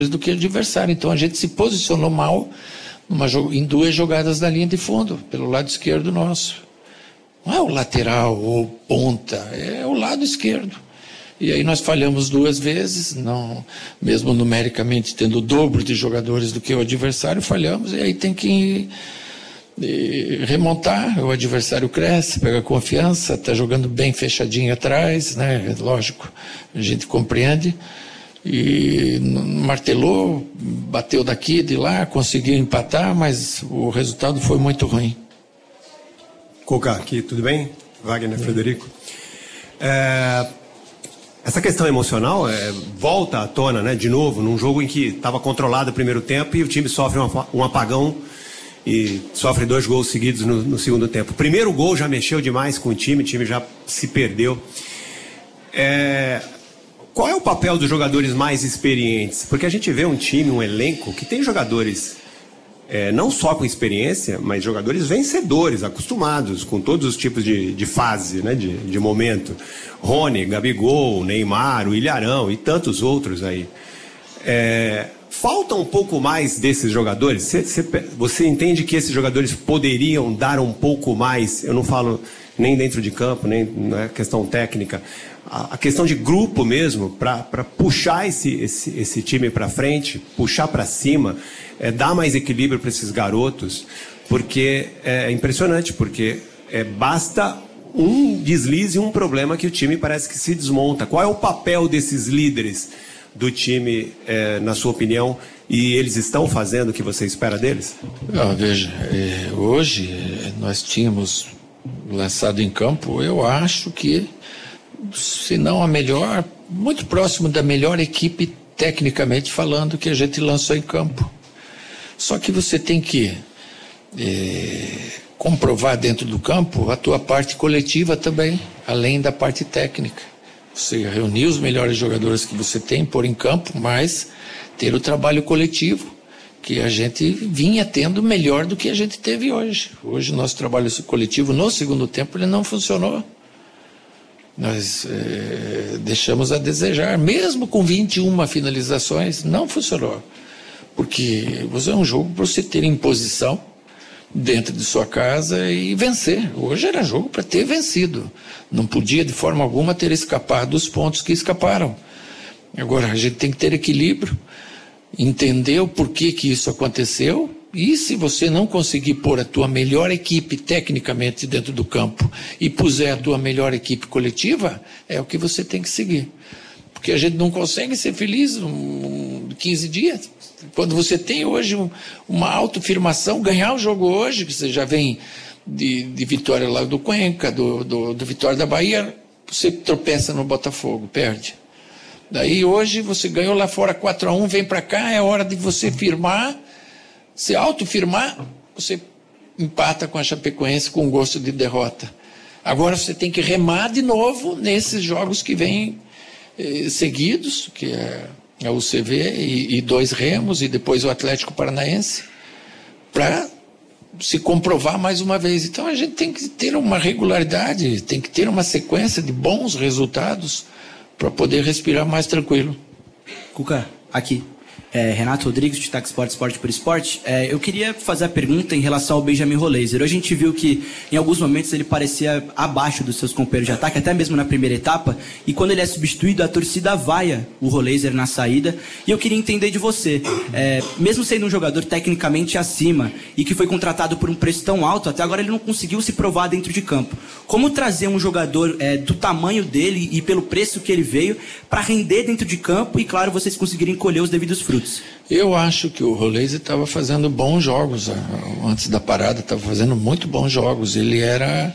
do que o adversário. Então a gente se posicionou mal em 2 jogadas da linha de fundo, pelo lado esquerdo nosso. Não é o lateral ou ponta, é o lado esquerdo. E aí nós falhamos 2 vezes, não, mesmo numericamente tendo o dobro de jogadores do que o adversário, falhamos, e aí tem que remontar. O adversário cresce, pega confiança, está jogando bem fechadinho atrás, né? Lógico, a gente compreende, e martelou, bateu daqui, de lá, conseguiu empatar, mas o resultado foi muito ruim. Cuca, aqui, tudo bem? Wagner, Frederico. Essa questão emocional volta à tona, né, de novo, num jogo em que estava controlado o primeiro tempo e o time sofre um apagão e sofre 2 gols seguidos no segundo tempo. O primeiro gol já mexeu demais com o time já se perdeu. Qual é o papel dos jogadores mais experientes? Porque a gente vê um time, um elenco que tem jogadores não só com experiência, mas jogadores vencedores, acostumados com todos os tipos de fase, né, de momento. Rony, Gabigol, Neymar, o Ilharão e tantos outros aí. Falta um pouco mais desses jogadores? Você entende que esses jogadores poderiam dar um pouco mais? Eu não falo nem dentro de campo, nem na questão técnica. A questão de grupo mesmo, para puxar esse time para frente, puxar para cima, dar mais equilíbrio para esses garotos, porque é impressionante, porque basta um deslize, um problema que o time parece que se desmonta. Qual é o papel desses líderes do time, na sua opinião, e eles estão fazendo o que você espera deles? Veja, hoje nós tínhamos lançado em campo, eu acho que, se não a melhor, muito próximo da melhor equipe, tecnicamente falando, que a gente lançou em campo. Só que você tem que comprovar dentro do campo a tua parte coletiva também, além da parte técnica. Você reunir os melhores jogadores que você tem, pôr em campo, mas ter o trabalho coletivo, que a gente vinha tendo melhor do que a gente teve hoje. Hoje o nosso trabalho coletivo, no segundo tempo, ele não funcionou. Nós deixamos a desejar, mesmo com 21 finalizações, não funcionou. Porque você é um jogo para você ter imposição dentro de sua casa e vencer. Hoje era jogo para ter vencido. Não podia de forma alguma ter escapado dos pontos que escaparam. Agora a gente tem que ter equilíbrio, entender o porquê que isso aconteceu, e se você não conseguir pôr a tua melhor equipe tecnicamente dentro do campo e puser a tua melhor equipe coletiva, é o que você tem que seguir. Porque a gente não consegue ser feliz 15 dias. Quando você tem hoje uma autoafirmação, ganhar o jogo hoje, que você já vem de vitória lá do Cuenca, do Vitória da Bahia, você tropeça no Botafogo, perde. Daí hoje você ganhou lá fora 4-1, vem para cá, é hora de você firmar, se autofirmar, você empata com a Chapecoense com gosto de derrota. Agora você tem que remar de novo nesses jogos que vêm seguidos, que é o UCV e 2 Remos, e depois o Atlético Paranaense, para se comprovar mais uma vez. Então a gente tem que ter uma regularidade, tem que ter uma sequência de bons resultados para poder respirar mais tranquilo. Cuca, aqui. Renato Rodrigues, de Tax Sport, Esporte por Esporte. Eu queria fazer a pergunta em relação ao Benjamin Roleiser. Hoje a gente viu que em alguns momentos ele parecia abaixo dos seus companheiros de ataque, até mesmo na primeira etapa, e quando ele é substituído, a torcida vaia o Roleiser na saída. E eu queria entender de você, mesmo sendo um jogador tecnicamente acima e que foi contratado por um preço tão alto, até agora ele não conseguiu se provar dentro de campo. Como trazer um jogador do tamanho dele e pelo preço que ele veio para render dentro de campo e, claro, vocês conseguirem colher os devidos frutos? Eu acho que o Roleiser estava fazendo bons jogos antes da parada, estava fazendo muito bons jogos. Ele era,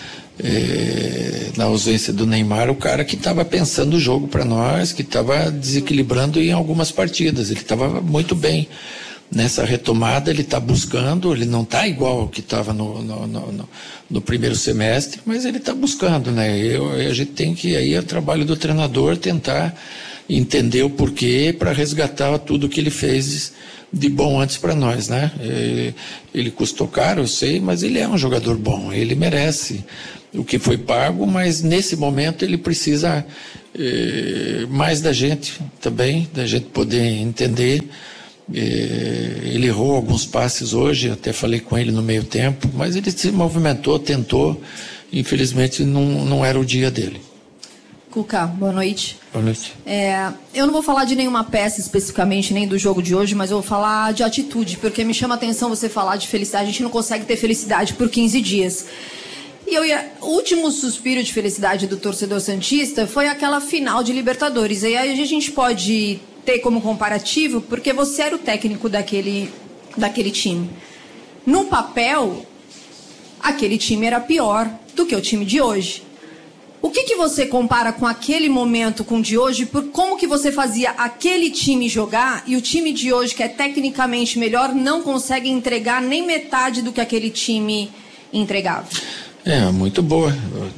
na ausência do Neymar, o cara que estava pensando o jogo para nós, que estava desequilibrando em algumas partidas. Ele estava muito bem nessa retomada, ele está buscando, ele não está igual ao que estava no primeiro semestre, mas ele está buscando, né? A gente tem que, aí é o trabalho do treinador, tentar entender o porquê para resgatar tudo que ele fez de bom antes para nós, né? Ele custou caro, eu sei, mas ele é um jogador bom, ele merece o que foi pago, mas nesse momento ele precisa mais da gente também, da gente poder entender. Ele errou alguns passes hoje, até falei com ele no meio tempo, mas ele se movimentou, tentou, infelizmente não era o dia dele. Cuca, boa noite. Boa noite. Eu não vou falar de nenhuma peça especificamente, nem do jogo de hoje, mas eu vou falar de atitude, porque me chama a atenção você falar de felicidade. A gente não consegue ter felicidade por 15 dias. E o último suspiro de felicidade do torcedor santista foi aquela final de Libertadores. E aí a gente pode ter como comparativo, porque você era o técnico daquele time. No papel, aquele time era pior do que o time de hoje. O que você compara com aquele momento com o de hoje, por como que você fazia aquele time jogar e o time de hoje, que é tecnicamente melhor, não consegue entregar nem metade do que aquele time entregava? Muito boa.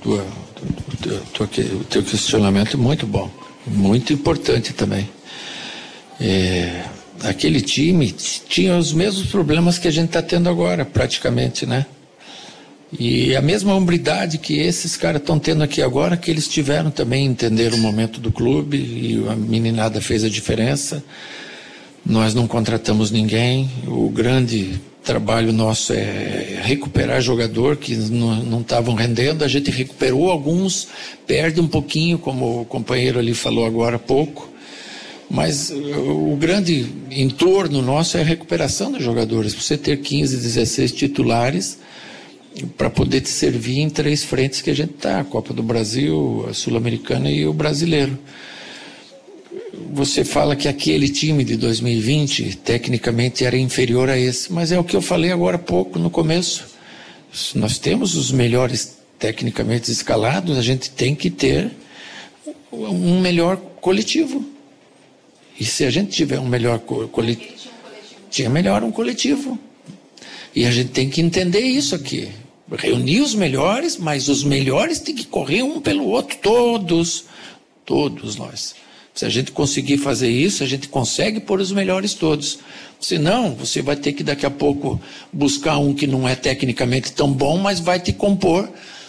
O teu questionamento é muito bom. Muito importante também. Aquele time tinha os mesmos problemas que a gente está tendo agora, praticamente, né? E a mesma hombridade que esses caras estão tendo aqui agora, que eles tiveram também entender o momento do clube, e a meninada fez a diferença. Nós não contratamos ninguém, o grande trabalho nosso é recuperar jogador que não estavam rendendo, a gente recuperou alguns, perde um pouquinho, como o companheiro ali falou agora há pouco, mas o grande entorno nosso é a recuperação dos jogadores. Você ter 15, 16 titulares para poder te servir em 3 frentes que a gente está, a Copa do Brasil, a Sul-Americana e o Brasileiro. Você fala que aquele time de 2020 tecnicamente era inferior a esse, mas é o que eu falei agora há pouco, no começo. Nós temos os melhores tecnicamente escalados, a gente tem que ter um melhor coletivo. E se a gente tiver um melhor coletivo, tinha melhor um coletivo. E a gente tem que entender isso aqui. Reunir os melhores, mas os melhores têm que correr um pelo outro, todos nós. Se a gente conseguir fazer isso, a gente consegue pôr os melhores todos. Senão, você vai ter que daqui a pouco buscar um que não é tecnicamente tão bom, mas vai te compor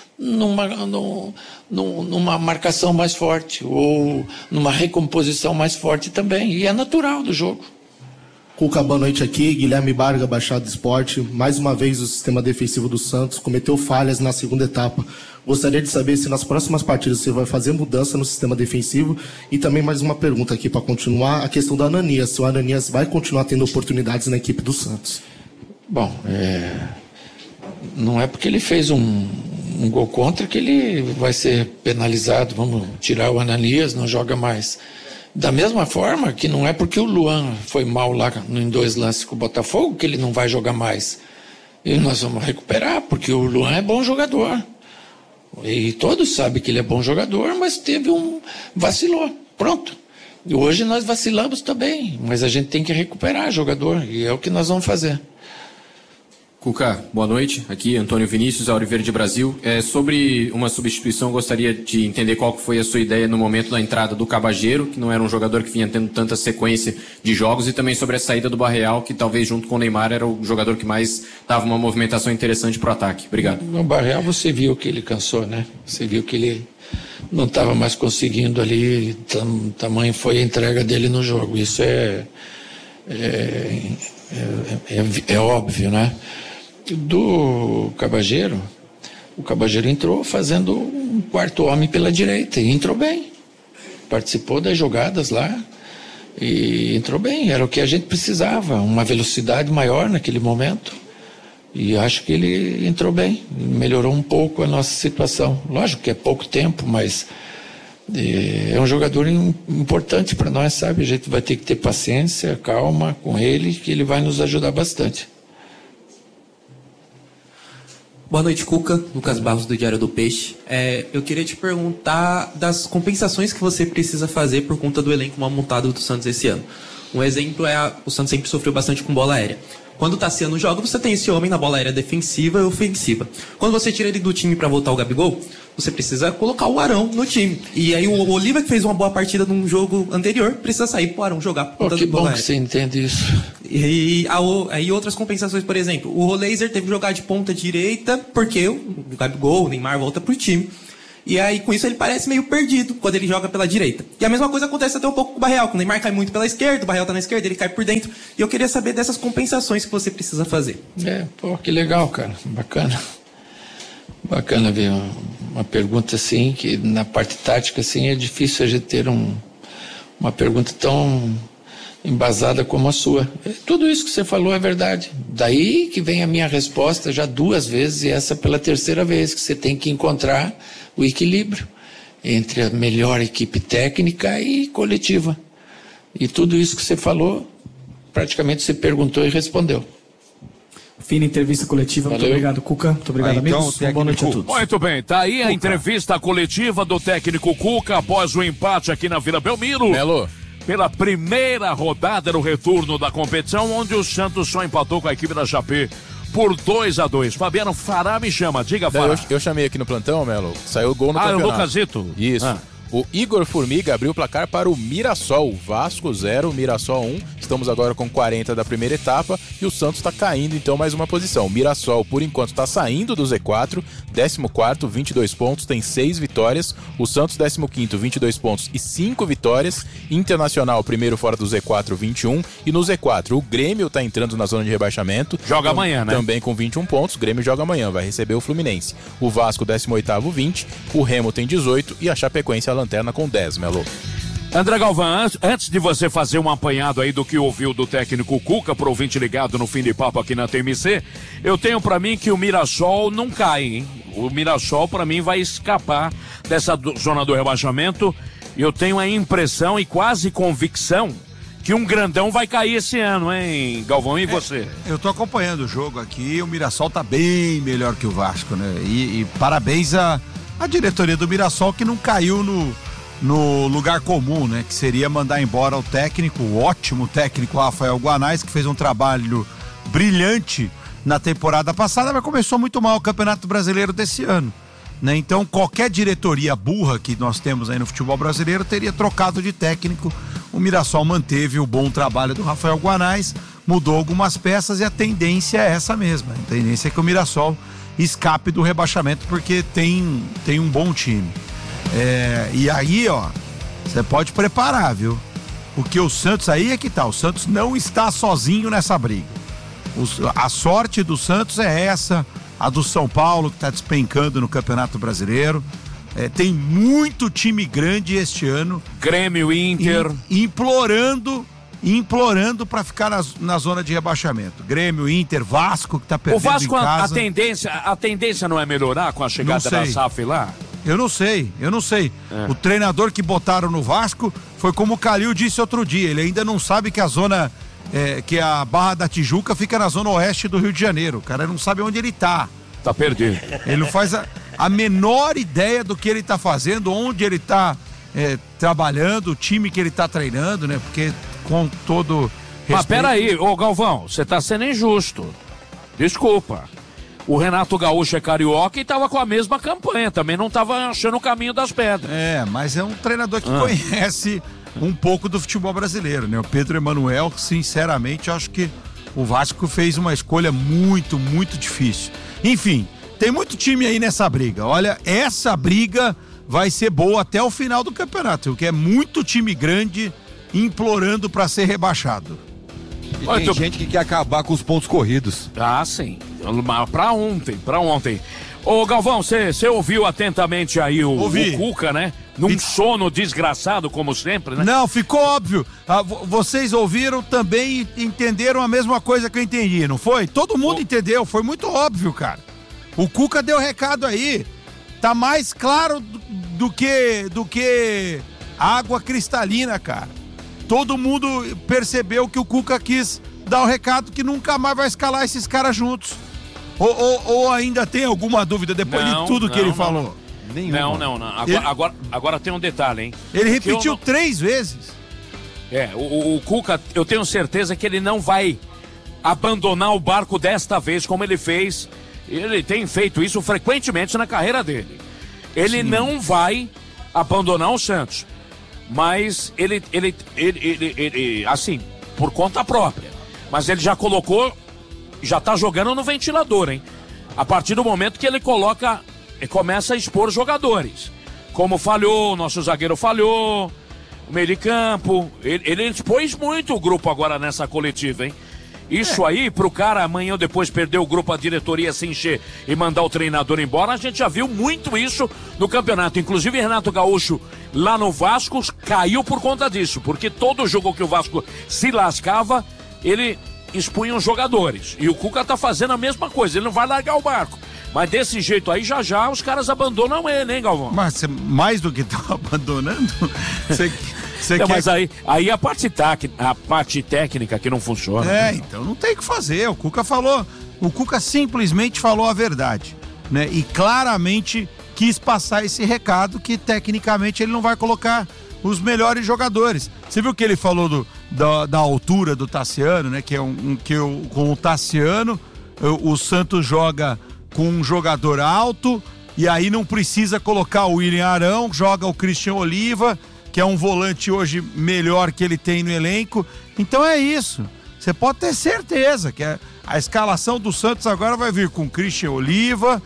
numa marcação mais forte, ou numa recomposição mais forte também. E é natural do jogo. Cuca, boa noite aqui, Guilherme Barga, Baixada Esporte. Mais uma vez o sistema defensivo do Santos cometeu falhas na segunda etapa. Gostaria de saber se nas próximas partidas você vai fazer mudança no sistema defensivo. E também mais uma pergunta aqui para continuar, a questão do Ananias. Se o Ananias vai continuar tendo oportunidades na equipe do Santos? Bom, não é porque ele fez um gol contra que ele vai ser penalizado. Vamos tirar o Ananias, não joga mais. Da mesma forma que não é porque o Luan foi mal lá em 2 lances com o Botafogo que ele não vai jogar mais. E nós vamos recuperar, porque o Luan é bom jogador. E todos sabem que ele é bom jogador, mas vacilou. Pronto. E hoje nós vacilamos também, mas a gente tem que recuperar jogador, e é o que nós vamos fazer. Cuca, boa noite. Aqui Antônio Vinícius, Auriverde Brasil. Sobre uma substituição, gostaria de entender qual foi a sua ideia no momento da entrada do Cabageiro, que não era um jogador que vinha tendo tanta sequência de jogos, e também sobre a saída do Barreal, que talvez junto com o Neymar era o jogador que mais dava uma movimentação interessante para o ataque. Obrigado. No Barreal você viu que ele cansou, né? Você viu que ele não estava mais conseguindo ali, tamanho foi a entrega dele no jogo. Isso é óbvio, né? Do Cabageiro, o Cabageiro entrou fazendo um quarto homem pela direita e entrou bem, participou das jogadas lá e entrou bem, era o que a gente precisava, uma velocidade maior naquele momento, e acho que ele entrou bem, melhorou um pouco a nossa situação. Lógico que é pouco tempo, mas é um jogador importante para nós, sabe? A gente vai ter que ter paciência, calma com ele, que ele vai nos ajudar bastante. Boa noite, Cuca. Lucas Barros, do Diário do Peixe. Eu queria te perguntar das compensações que você precisa fazer por conta do elenco mal montado do Santos esse ano. Um exemplo o Santos sempre sofreu bastante com bola aérea. Quando o Tassiano joga, você tem esse homem na bola aérea defensiva e ofensiva. Quando você tira ele do time para voltar o Gabigol, você precisa colocar o Arão no time. E aí o Oliva, que fez uma boa partida num jogo anterior, precisa sair pro Arão jogar por conta que do bola bom aérea. que você entende isso. E aí outras compensações, por exemplo, o Roleiser teve que jogar de ponta direita porque o Gabigol, o Neymar volta pro time. E aí, com isso, ele parece meio perdido quando ele joga pela direita. E a mesma coisa acontece até um pouco com o Barreal. O Neymar cai muito pela esquerda, o Barreal tá na esquerda, ele cai por dentro. E eu queria saber dessas compensações que você precisa fazer. Que legal, cara. Bacana. Bacana ver uma pergunta assim, que na parte tática, assim, é difícil a gente ter uma pergunta tão embasada como a sua. Tudo isso que você falou é verdade. Daí que vem a minha resposta já 2 vezes, e essa pela 3ª vez, que você tem que encontrar o equilíbrio entre a melhor equipe técnica e coletiva. E tudo isso que você falou, praticamente você perguntou e respondeu. Fina entrevista coletiva. Valeu. Muito obrigado, Cuca. Muito obrigado, amigos. Boa noite a todos. Muito bem, tá aí a entrevista coletiva do técnico Cuca após o empate aqui na Vila Belmiro. Melo. Pela primeira rodada no retorno da competição, onde o Santos só empatou com a equipe da Chape por 2-2. Fabiano Fará me chama, diga, Fará. Eu chamei aqui no plantão, Melo, saiu o gol no campeonato. O Lucasito. Isso. O Igor Formiga abriu o placar para o Mirassol. Vasco 0, Mirassol 1. Estamos agora com 40 da primeira etapa e o Santos está caindo, então, mais uma posição. Mirassol, por enquanto, está saindo do Z4, 14º, 22 pontos, tem 6 vitórias. O Santos, 15º, 22 pontos e 5 vitórias. Internacional, primeiro fora do Z4, 21. E no Z4, o Grêmio está entrando na zona de rebaixamento. Joga amanhã, né? Também com 21 pontos. O Grêmio joga amanhã, vai receber o Fluminense. O Vasco, 18º, 20. O Remo tem 18 e a Chapecoense, a lanterna, com 10, Melo. André Galvão, antes de você fazer um apanhado aí do que ouviu do técnico Cuca, pro ouvinte ligado no Fim de Papo aqui na TMC, eu tenho pra mim que o Mirassol não cai, hein? O Mirassol, pra mim, vai escapar dessa zona do rebaixamento. E eu tenho a impressão e quase convicção que um grandão vai cair esse ano, hein, Galvão? E você? Eu tô acompanhando o jogo aqui, o Mirassol tá bem melhor que o Vasco, né? E parabéns à diretoria do Mirassol, que não caiu no lugar comum, né? Que seria mandar embora o técnico, o ótimo técnico Rafael Guanais, que fez um trabalho brilhante na temporada passada, mas começou muito mal o Campeonato Brasileiro desse ano, né? Então qualquer diretoria burra que nós temos aí no futebol brasileiro teria trocado de técnico. O Mirassol manteve o bom trabalho do Rafael Guanais, mudou algumas peças e a tendência é essa mesma. A tendência é que o Mirassol escape do rebaixamento, porque tem um bom time. E aí, ó, você pode preparar, viu? Porque o Santos aí é que tá, o Santos não está sozinho nessa briga. A sorte do Santos é essa, a do São Paulo, que tá despencando no Campeonato Brasileiro. Tem muito time grande este ano. Grêmio, Inter. Implorando para ficar na zona de rebaixamento. Grêmio, Inter, Vasco, que tá perdendo em casa. O Vasco, a tendência não é melhorar com a chegada da SAF lá? Eu não sei. O treinador que botaram no Vasco foi como o Calil disse outro dia, ele ainda não sabe que a zona, que a Barra da Tijuca fica na zona oeste do Rio de Janeiro. O cara não sabe onde ele tá. Tá perdido. Ele não faz a menor ideia do que ele tá fazendo, onde ele tá trabalhando, o time que ele tá treinando, né? Porque com todo respeito... Mas peraí, ô Galvão, você tá sendo injusto. Desculpa. O Renato Gaúcho é carioca e tava com a mesma campanha, também não tava achando o caminho das pedras. Mas é um treinador que conhece um pouco do futebol brasileiro, né? O Pedro Emanuel, sinceramente, acho que o Vasco fez uma escolha muito, muito difícil. Enfim, tem muito time aí nessa briga. Olha, essa briga vai ser boa até o final do campeonato, porque é muito time grande implorando para ser rebaixado. E tem gente que quer acabar com os pontos corridos. Ah, sim. Pra ontem. Ô Galvão, você ouviu atentamente aí o Cuca, né? Num sono desgraçado, como sempre, né? Não, ficou óbvio. Vocês ouviram também e entenderam a mesma coisa que eu entendi, não foi? Todo mundo entendeu, foi muito óbvio, cara. O Cuca deu recado aí. Tá mais claro do que água cristalina, cara. Todo mundo percebeu que o Cuca quis dar o recado que nunca mais vai escalar esses caras juntos. Ou ainda tem alguma dúvida depois de tudo que ele falou? Não. Agora tem um detalhe, hein? Ele repetiu 3 vezes. O Cuca, eu tenho certeza que ele não vai abandonar o barco desta vez, como ele fez. Ele tem feito isso frequentemente na carreira dele. Ele não vai abandonar o Santos, mas ele assim, por conta própria. Mas ele já colocou, já tá jogando no ventilador, hein? A partir do momento que ele começa a expor jogadores. Como falhou, nosso zagueiro falhou, o meio de campo. Ele expôs muito o grupo agora nessa coletiva, hein? Isso aí, pro cara amanhã ou depois perder o grupo, a diretoria se encher e mandar o treinador embora, a gente já viu muito isso no campeonato. Inclusive, Renato Gaúcho, lá no Vasco, caiu por conta disso, porque todo jogo que o Vasco se lascava, ele expunha os jogadores. E o Cuca tá fazendo a mesma coisa, ele não vai largar o barco. Mas desse jeito aí, já os caras abandonam ele, hein, Galvão? Mas mais do que estão abandonando, não, mas aí a parte técnica que não funciona. Então não tem o que fazer. O Cuca simplesmente falou a verdade, né? E claramente quis passar esse recado que tecnicamente ele não vai colocar os melhores jogadores. Você viu que ele falou da altura do Tassiano, né? Com o Tassiano, o Santos joga com um jogador alto e aí não precisa colocar o William Arão, joga o Christian Oliva, que é um volante hoje melhor que ele tem no elenco. Então é isso. Você pode ter certeza que a escalação do Santos agora vai vir com Christian Oliva,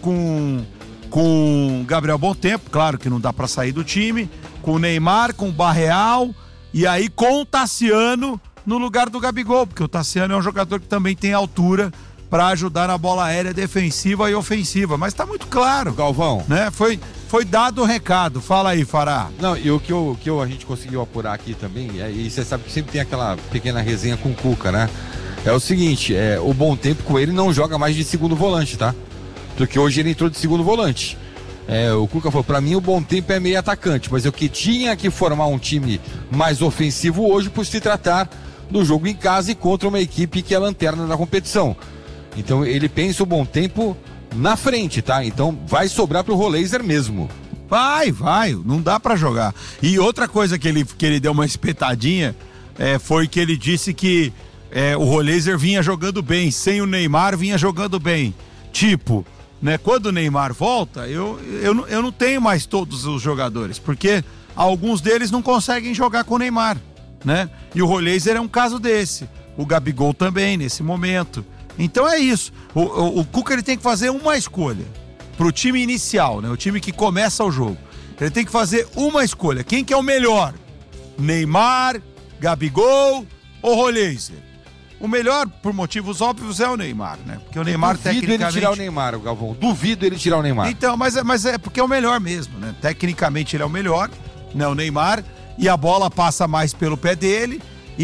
com Gabriel Bontempo, claro que não dá para sair do time, com o Neymar, com o Barreal, e aí com o Tassiano no lugar do Gabigol, porque o Tassiano é um jogador que também tem altura para ajudar na bola aérea defensiva e ofensiva. Mas tá muito claro, Galvão, né? Foi dado o recado. Fala aí, Fará. Não, e o que a gente conseguiu apurar aqui também, e você sabe que sempre tem aquela pequena resenha com o Cuca, né? É o seguinte, o Bontempo com ele não joga mais de segundo volante, tá? Porque hoje ele entrou de segundo volante. O Cuca falou, pra mim o Bontempo é meio atacante, mas eu que tinha que formar um time mais ofensivo hoje por se tratar do jogo em casa e contra uma equipe que é lanterna da competição. Então ele pensa o Bontempo na frente, tá? Então vai sobrar pro Roleiser mesmo. Vai, não dá pra jogar. E outra coisa que ele deu uma espetadinha foi que ele disse que o Roleiser vinha jogando bem, sem o Neymar vinha jogando bem. Tipo, né, quando o Neymar volta, eu não tenho mais todos os jogadores, porque alguns deles não conseguem jogar com o Neymar, né? E o Roleiser é um caso desse. O Gabigol também, nesse momento. Então é isso. O Cuca ele tem que fazer uma escolha pro time inicial, né? O time que começa o jogo. Ele tem que fazer uma escolha. Quem que é o melhor? Neymar, Gabigol ou Roleiser? O melhor, por motivos óbvios, é o Neymar, né? Porque o Neymar tecnicamente... Duvido ele tirar o Neymar, Galvão. Duvido ele tirar o Neymar. Então, mas é porque é o melhor mesmo, né? Tecnicamente ele é o melhor, né? O Neymar. E a bola passa mais pelo pé dele.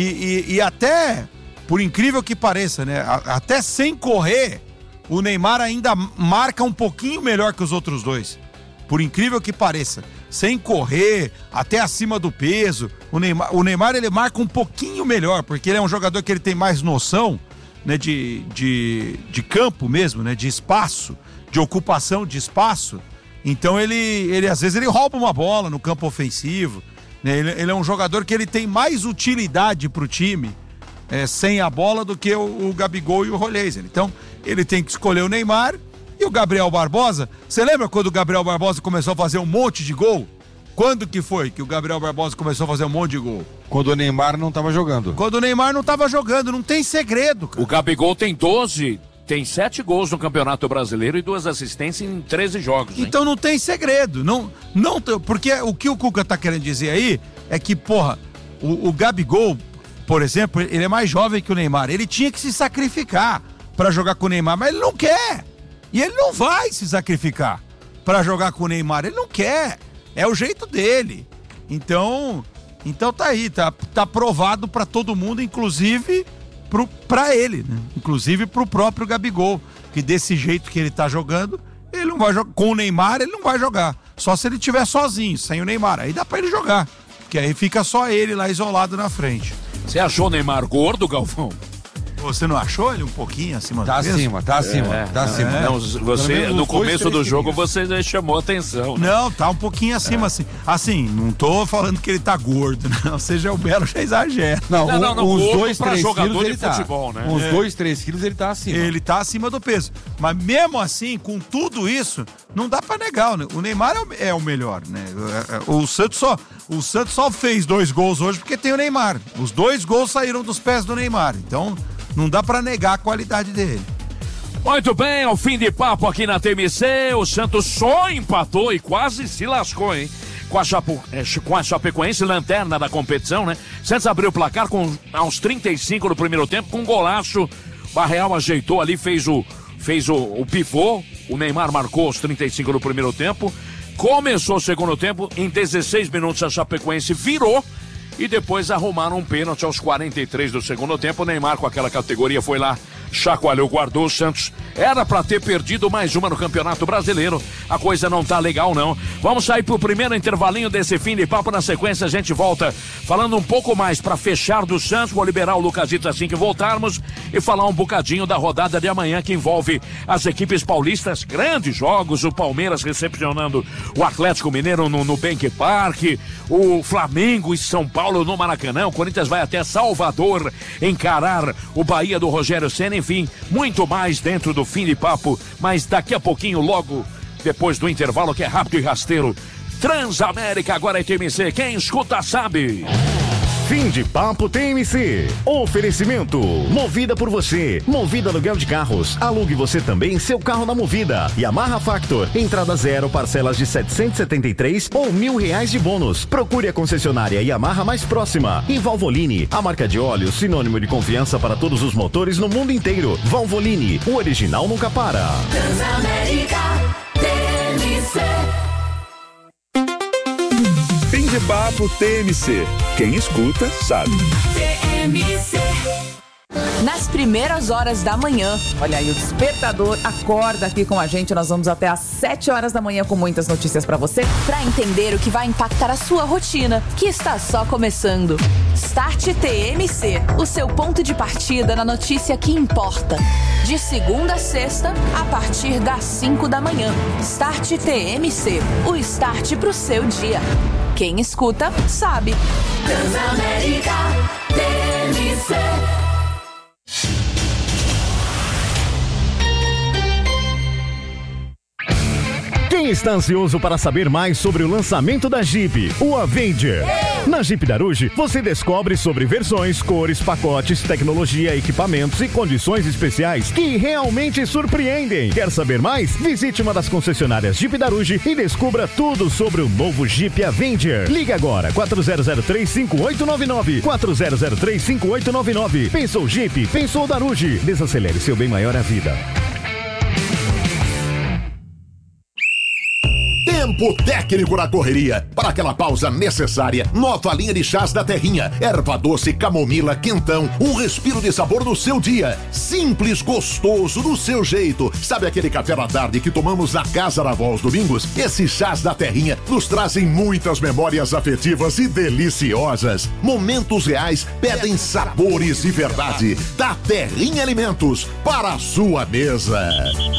E até... Por incrível que pareça, né? Até sem correr, o Neymar ainda marca um pouquinho melhor que os outros dois. Por incrível que pareça. Sem correr, até acima do peso. O Neymar ele marca um pouquinho melhor, porque ele é um jogador que ele tem mais noção, né, de campo mesmo, né? De espaço, de ocupação de espaço. Então ele às vezes ele rouba uma bola no campo ofensivo. Né? Ele é um jogador que ele tem mais utilidade pro time. Sem a bola do que o Gabigol e o Roleiser. Então, ele tem que escolher o Neymar e o Gabriel Barbosa. Você lembra quando o Gabriel Barbosa começou a fazer um monte de gol? Quando que foi que o Gabriel Barbosa começou a fazer um monte de gol? Quando o Neymar não estava jogando. Quando o Neymar não estava jogando, não tem segredo, cara. O Gabigol tem 7 gols no Campeonato Brasileiro e 2 assistências em 13 jogos. Hein? Então não tem segredo. Não, porque o que o Cuca tá querendo dizer aí é que, porra, o Gabigol, por exemplo, ele é mais jovem que o Neymar. Ele tinha que se sacrificar para jogar com o Neymar, mas ele não quer. E ele não vai se sacrificar para jogar com o Neymar. Ele não quer. É o jeito dele. Então tá aí, tá provado para todo mundo, inclusive para ele, né? Inclusive pro próprio Gabigol, que desse jeito que ele tá jogando, ele não vai jogar. Com o Neymar ele não vai jogar. Só se ele estiver sozinho, sem o Neymar. Aí dá para ele jogar. Porque aí fica só ele lá isolado na frente. Você achou o Neymar gordo, Galvão? Você não achou ele um pouquinho acima do peso? Tá acima. Não, você, no começo do jogo, você chamou atenção. Né? Não, tá um pouquinho acima, assim. Assim, não tô falando que ele tá gordo, não. Seja o Belo, já exagera. Uns 2, 3 jogador quilos de futebol, né? Uns 2, 3 quilos ele tá acima. Ele tá acima do peso. Mas mesmo assim, com tudo isso, não dá pra negar. Né? O Neymar é o melhor, né? O Santos só fez 2 gols hoje porque tem o Neymar. Os 2 gols saíram dos pés do Neymar. Então, não dá pra negar a qualidade dele. Muito bem, ao fim de papo aqui na TMC, o Santos só empatou e quase se lascou, hein? Com a Chapecoense, lanterna da competição, né? Santos abriu o placar aos 35 do primeiro tempo, com um golaço. Barreal ajeitou ali, fez o pivô. O Neymar marcou aos 35 do primeiro tempo. Começou o segundo tempo, em 16 minutos a Chapecoense virou. E depois arrumaram um pênalti aos 43 do segundo tempo. O Neymar, com aquela categoria, foi lá, chacoalhou, guardou. O Santos era pra ter perdido mais uma no Campeonato Brasileiro. A coisa não tá legal, não. Vamos sair pro primeiro intervalinho desse fim de papo. Na sequência, a gente volta falando um pouco mais pra fechar do Santos. Vou liberar o Lucasito assim que voltarmos e falar um bocadinho da rodada de amanhã, que envolve as equipes paulistas. Grandes jogos, o Palmeiras recepcionando o Atlético Mineiro no Bank Park, o Flamengo e São Paulo no Maracanã. O Corinthians vai até Salvador encarar o Bahia do Rogério Ceni. Enfim, muito mais dentro do fim de papo, mas daqui a pouquinho, logo depois do intervalo, que é rápido e rasteiro. Transamérica, agora é TMC, quem escuta sabe. Fim de papo TMC. Oferecimento. Movida por você. Movida aluguel de carros. Alugue você também seu carro na Movida. Yamaha Factor. Entrada 0, parcelas de 773 ou R$1.000 de bônus. Procure a concessionária Yamaha mais próxima. E Valvoline, a marca de óleo sinônimo de confiança para todos os motores no mundo inteiro. Valvoline, o original nunca para. Transamérica TMC. Fim de papo TMC. Quem escuta, sabe. TMC. Nas primeiras horas da manhã, olha aí, o despertador acorda aqui com a gente. Nós vamos até às 7 horas da manhã com muitas notícias pra você, pra entender o que vai impactar a sua rotina, que está só começando. Start TMC, o seu ponto de partida na notícia que importa. De segunda a sexta, a partir das 5 da manhã. Start TMC, o start pro seu dia. Quem escuta, sabe. Transamérica TMC. Quem está ansioso para saber mais sobre o lançamento da Jeep, o Avenger? Na Jeep Daruge, você descobre sobre versões, cores, pacotes, tecnologia, equipamentos e condições especiais que realmente surpreendem. Quer saber mais? Visite uma das concessionárias Jeep Daruge e descubra tudo sobre o novo Jeep Avenger. Ligue agora, 4003-5899. 4003-5899. Pensou Jeep? Pensou Daruge. Desacelere seu bem maior à vida. Tempo técnico na correria. Para aquela pausa necessária, nova linha de chás da Terrinha. Erva doce, camomila, quentão. Um respiro de sabor no seu dia. Simples, gostoso, do seu jeito. Sabe aquele café da tarde que tomamos na casa da avó aos domingos? Esses chás da Terrinha nos trazem muitas memórias afetivas e deliciosas. Momentos reais pedem sabores de verdade. Da Terrinha Alimentos, para a sua mesa.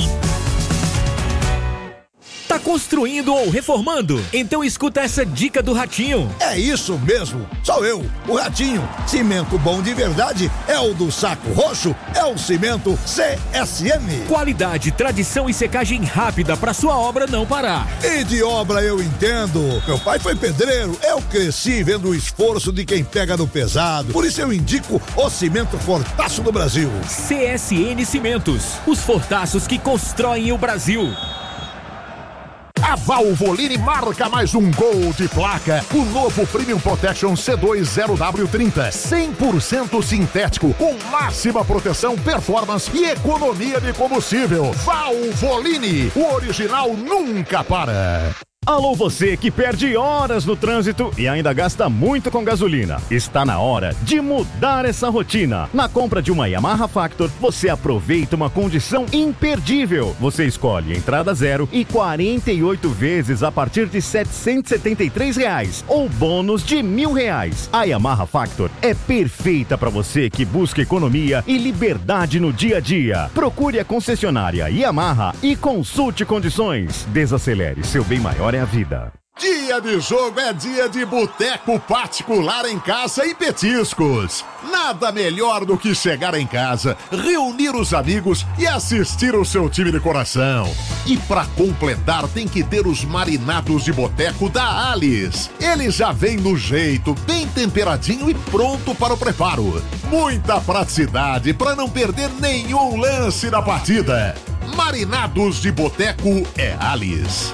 Tá construindo ou reformando? Então escuta essa dica do Ratinho. É isso mesmo, sou eu, o Ratinho. Cimento bom de verdade é o do Saco Roxo, é o cimento CSM. Qualidade, tradição e secagem rápida para sua obra não parar. E de obra eu entendo. Meu pai foi pedreiro, eu cresci vendo o esforço de quem pega no pesado. Por isso eu indico o cimento Fortaço do Brasil. CSN Cimentos, os fortaços que constroem o Brasil. A Valvoline marca mais um gol de placa. O novo Premium Protection C2-0W30. 100% sintético, com máxima proteção, performance e economia de combustível. Valvoline, o original nunca para. Alô você que perde horas no trânsito e ainda gasta muito com gasolina. Está na hora de mudar essa rotina. Na compra de uma Yamaha Factor, você aproveita uma condição imperdível. Você escolhe entrada zero e 48 vezes a partir de R$ 773 ou bônus de R$1.000. A Yamaha Factor é perfeita para você que busca economia e liberdade no dia a dia. Procure a concessionária Yamaha e consulte condições. Desacelere, seu bem maior é a vida. Dia de jogo é dia de boteco particular em casa e petiscos. Nada melhor do que chegar em casa, reunir os amigos e assistir o seu time de coração. E pra completar tem que ter os marinados de boteco da Alice. Ele já vem no jeito, bem temperadinho e pronto para o preparo. Muita praticidade para não perder nenhum lance da partida. Marinados de boteco é Alice.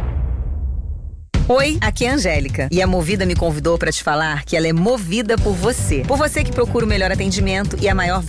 Oi, aqui é a Angélica e a Movida me convidou para te falar que ela é movida por você. Por você que procura o melhor atendimento e a maior